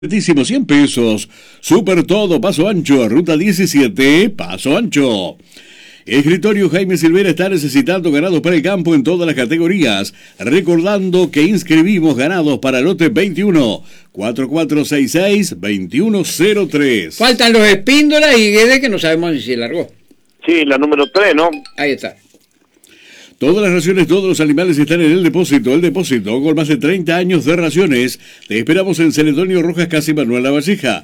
100 pesos. Super todo, paso ancho, ruta 17, paso ancho. Escritorio Jaime Silvera está necesitando ganados para el campo en todas las categorías. Recordando que inscribimos ganados para lote 21, 4466-2103. Faltan los Espíndola y Guede, que no sabemos si se largó. Sí, la número 3, ¿no? Ahí está. Todas las raciones, todos los animales están en el depósito. El depósito con más de 30 años de raciones. Te esperamos en Celedonio Rojas, casi Manuel Lavalleja.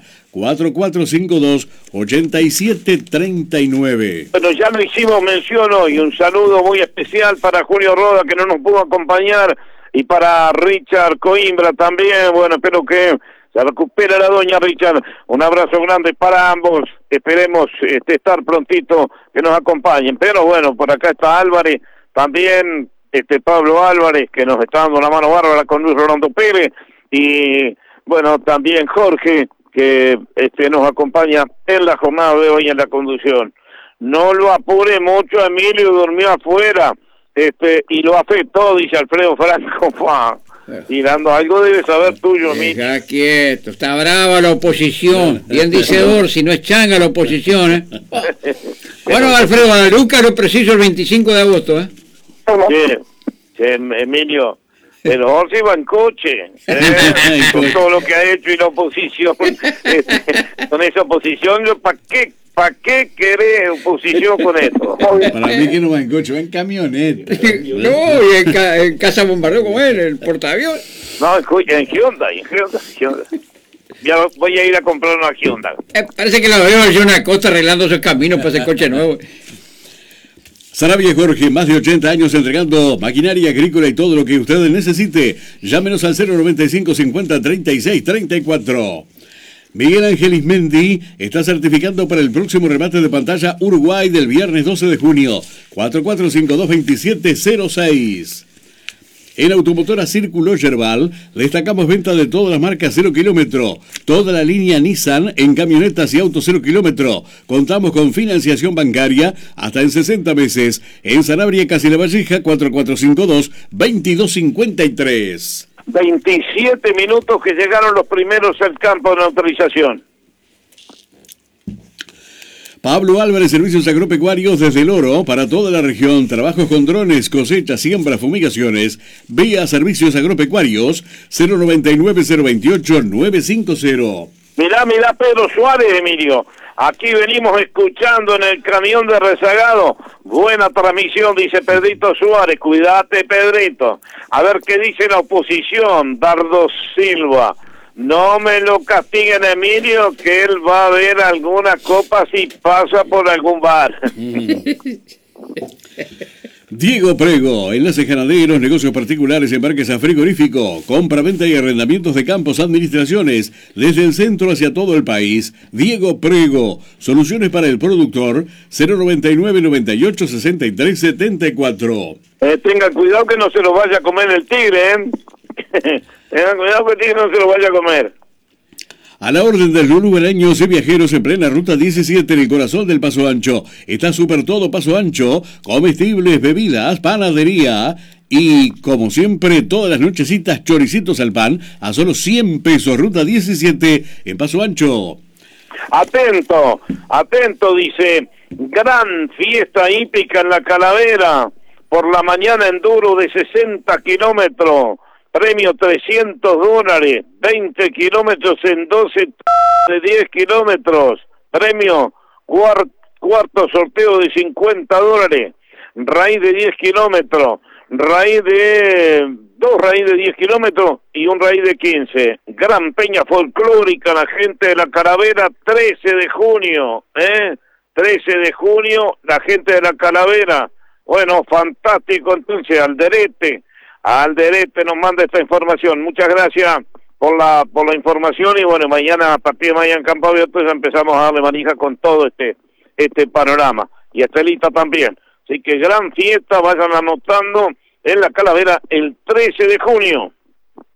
4452-8739. Bueno, ya lo hicimos mención hoy. Un saludo muy especial para Julio Roda, que no nos pudo acompañar, y para Richard Coimbra también. Bueno, espero que se recupere la doña Richard. Un abrazo grande para ambos. Esperemos estar prontito que nos acompañen. Pero bueno, por acá está Álvarez. También Pablo Álvarez, que nos está dando una mano bárbara con Luis Rolando Pérez, y bueno, también Jorge, que nos acompaña en la jornada de hoy en la conducción. No lo apure mucho, Emilio durmió afuera, y lo afectó, dice Alfredo Franco. Tirando algo debe saber tuyo, Emilio. Deja quieto, está brava la oposición. Bien dice Dorsi, no es changa la oposición, ¿eh? Bueno, Alfredo, Guadaluca lo preciso el 25 de agosto, ¿eh? Sí, Emilio, pero Orsi va en coche, con todo lo que ha hecho y la oposición, con esa oposición, ¿para qué querés oposición con esto? Para mí que no va en coche, va en camioneta. No, y en casa bombardeo como él, el portaavión. No, en Hyundai. Ya voy a ir a comprar una Hyundai. Parece que la veo en una costa arreglando sus caminos para ese coche nuevo. Sarabia Jorge, más de 80 años entregando maquinaria agrícola y todo lo que usted necesite. Llámenos al 095 50 36 34. Miguel Ángel Ismendi está certificando para el próximo remate de pantalla Uruguay del viernes 12 de junio. 4452-2706. En Automotora Círculo Yerbal destacamos venta de todas las marcas 0 kilómetro, toda la línea Nissan en camionetas y autos 0 kilómetro. Contamos con financiación bancaria hasta en 60 meses. En Sanabria, Casi Lavalleja, 4452-2253. 27 minutos que llegaron los primeros al campo de autorización. Pablo Álvarez, servicios agropecuarios desde El Oro para toda la región. Trabajos con drones, cosechas, siembra, fumigaciones. Vía servicios agropecuarios 099-028-950. Mirá, Pedro Suárez, Emilio. Aquí venimos escuchando en el camión de rezagado. Buena transmisión, dice Pedrito Suárez. Cuídate, Pedrito. A ver qué dice la oposición. Dardo Silva. No me lo castiguen, Emilio, que él va a ver alguna copa si pasa por algún bar. Diego Prego, enlaces ganaderos, negocios particulares, embarques a frigorífico, compra, venta y arrendamientos de campos, administraciones, desde el centro hacia todo el país. Diego Prego, soluciones para el productor, 099-98-63-74. Tengan cuidado que no se lo vaya a comer el tigre, ¿eh? Tengan cuidado que el tigre no se lo vaya a comer. A la orden del Lulu Beleños y viajeros en plena ruta 17 en el corazón del Paso Ancho. Está súper todo Paso Ancho, comestibles, bebidas, panadería y, como siempre, todas las nochecitas, choricitos al pan a solo 100 pesos. Ruta 17 en Paso Ancho. Atento, dice, gran fiesta hípica en la Calavera. Por la mañana enduro de 60 kilómetros. Premio $300, 20 kilómetros en 12 de 10 kilómetros. Premio cuarto sorteo de $50. Raíz de 10 kilómetros. Dos raíz de 10 kilómetros y un raíz de 15. Gran peña folclórica, la gente de la Calavera, 13 de junio. 13 de junio, la gente de la Calavera. Bueno, fantástico, entonces, Alderete nos manda esta información. Muchas gracias por la información, y bueno, mañana, a partir de mañana en Campo Abierto ya empezamos a darle manija con todo este panorama, y Estelita también. Así que gran fiesta, vayan anotando en la Calavera el 13 de junio.